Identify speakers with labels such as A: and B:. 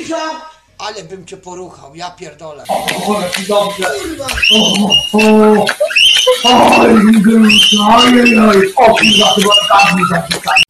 A: cisza!
B: Ale bym cię poruchał, ja pierdolę.
A: O, jaki dobrze.
B: Kurwa!
A: Oj, oj, oj, o kurwa, chyba tak mi zapisać.